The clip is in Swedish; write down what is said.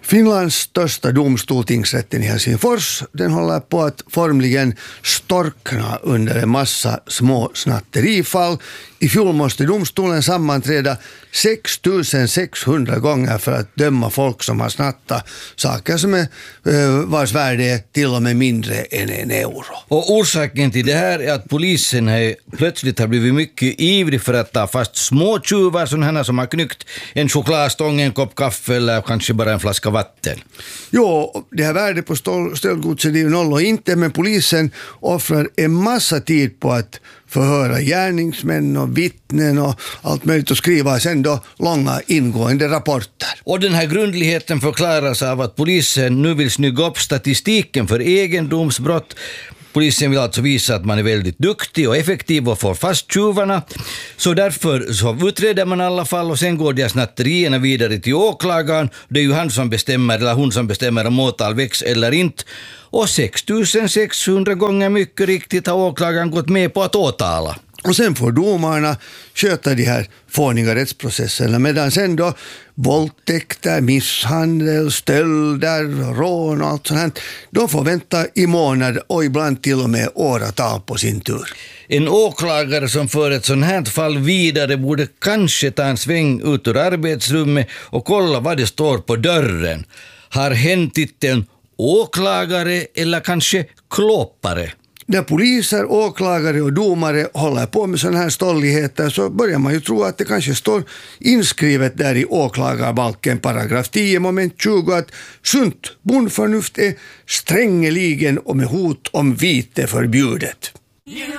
Finlands största domstol, tingsrätten i Helsingfors, den håller på att formligen storkna under en massa små snatterifall. I fjol måste domstolen sammanträda 6600 gånger för att döma folk som har snattat saker som är, vars värde är till och med mindre än €1. Och orsaken till det här är att polisen plötsligt har blivit mycket ivrig för att ta fast små tjuvar, sådana som har knyckt en chokladstång, en kopp kaffe eller kanske bara en flaska vatten. Jo, det här värdet på stöldgodset är ju noll och inte, men polisen offrar en massa tid på att förhöra gärningsmän och vittnen och allt möjligt och skriva sen då långa ingående rapporter. Och den här grundligheten förklaras av att polisen nu vill snygga upp statistiken för egendomsbrott. Polisen vill alltså visa att man är väldigt duktig och effektiv och får fast tjuvarna. Så därför så utreder man i alla fall och sen går de snatterierna vidare till åklagaren. Det är ju han som bestämmer eller hon som bestämmer om åtal väcks eller inte. Och 6600 gånger mycket riktigt har åklagaren gått med på att åtala. Och sen får domarna sköta de här fåniga rättsprocesserna, medan sen då våldtäkter, misshandel, stölder, rån och allt sånt här, de får vänta i månader och ibland till och med åratal på sin tur. En åklagare som för ett sånt här fall vidare borde kanske ta en sväng ut ur arbetsrummet och kolla vad det står på dörren. Har hen titeln åklagare eller kanske klåpare? När poliser, åklagare och domare håller på med sådana här stolligheter så börjar man ju tro att det kanske står inskrivet där i åklagarbalken paragraf 10 moment 20 att sunt bondförnuft är strängeligen och med hot om vite förbjudet.